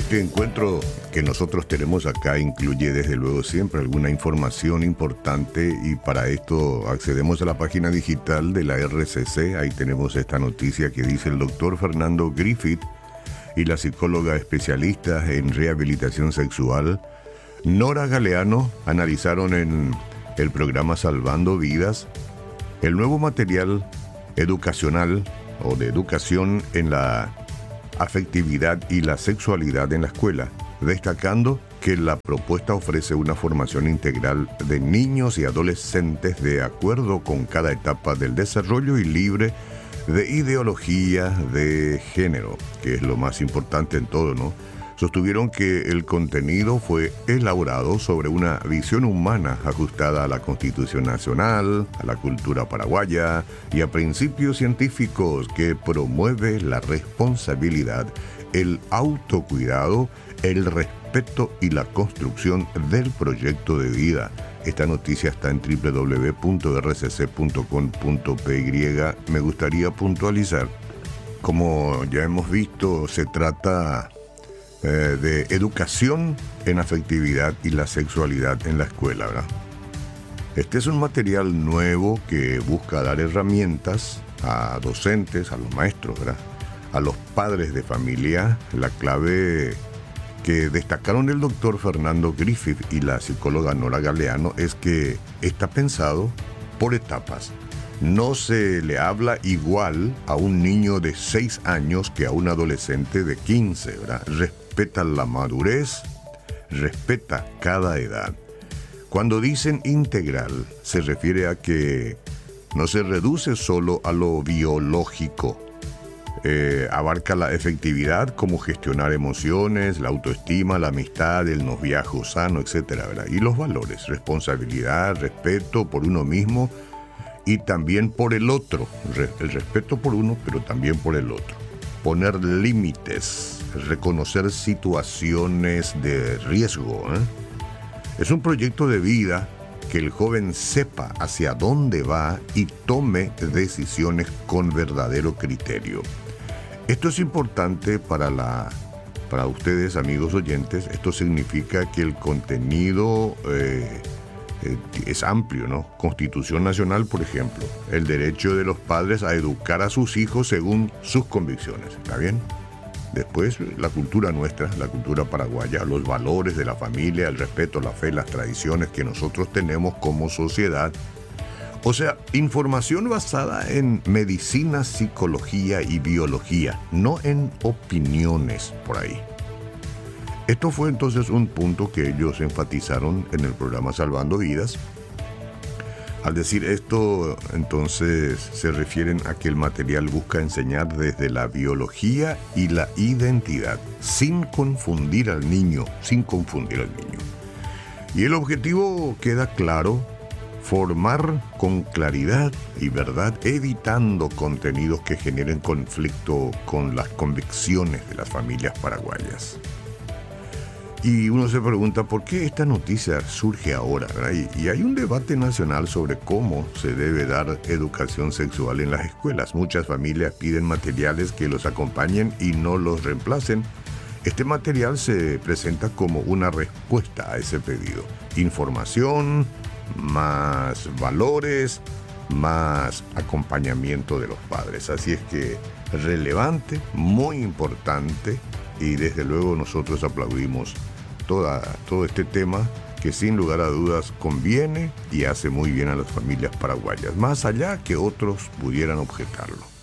Este encuentro que nosotros tenemos acá incluye desde luego siempre alguna información importante y para esto accedemos a la página digital de la RCC. Ahí tenemos esta noticia que dice: el doctor Fernando Griffith y la psicóloga especialista en rehabilitación sexual Nora Galeano analizaron en el programa Salvando Vidas el nuevo material educacional o de educación en la afectividad y la sexualidad en la escuela, destacando que la propuesta ofrece una formación integral de niños y adolescentes de acuerdo con cada etapa del desarrollo y libre de ideología de género, que es lo más importante en todo, ¿no? Sostuvieron que el contenido fue elaborado sobre una visión humana ajustada a la Constitución Nacional, a la cultura paraguaya y a principios científicos que promueve la responsabilidad, el autocuidado, el respeto y la construcción del proyecto de vida. Esta noticia está en www.rcc.com.py. Me gustaría puntualizar, como ya hemos visto, se trata de educación en afectividad y la sexualidad en la escuela, ¿verdad? Este es un material nuevo que busca dar herramientas a docentes, a los maestros, ¿verdad?, a los padres de familia. La clave que destacaron el doctor Fernando Griffith y la psicóloga Nora Galeano es que está pensado por etapas. No se le habla igual a un niño de 6 años que a un adolescente de 15, ¿verdad? Respeta la madurez, respeta cada edad. Cuando dicen integral, se refiere a que no se reduce solo a lo biológico. Abarca la efectividad, como gestionar emociones, la autoestima, la amistad, el noviazgo sano, etc., ¿verdad? Y los valores, responsabilidad, respeto por uno mismo y también por el otro. El respeto por uno, pero también por el otro. Poner límites, reconocer situaciones de riesgo, Es un proyecto de vida que el joven sepa hacia dónde va y tome decisiones con verdadero criterio. Esto es importante para ustedes, amigos oyentes. Esto significa que el contenido es amplio, ¿no? Constitución Nacional, por ejemplo, el derecho de los padres a educar a sus hijos según sus convicciones, ¿está bien? Después, la cultura nuestra, la cultura paraguaya, los valores de la familia, el respeto, la fe, las tradiciones que nosotros tenemos como sociedad. O sea, información basada en medicina, psicología y biología, no en opiniones por ahí. Esto fue entonces un punto que ellos enfatizaron en el programa Salvando Vidas. Al decir esto, entonces se refieren a que el material busca enseñar desde la biología y la identidad, sin confundir al niño. Y el objetivo queda claro: formar con claridad y verdad, evitando contenidos que generen conflicto con las convicciones de las familias paraguayas. Y uno se pregunta por qué esta noticia surge ahora, ¿verdad? Y hay un debate nacional sobre cómo se debe dar educación sexual en las escuelas. Muchas familias piden materiales que los acompañen y no los reemplacen. Este material se presenta como una respuesta a ese pedido. Información, más valores, más acompañamiento de los padres. Así es que relevante, muy importante, y desde luego nosotros aplaudimos todo este tema que sin lugar a dudas conviene y hace muy bien a las familias paraguayas, más allá que otros pudieran objetarlo.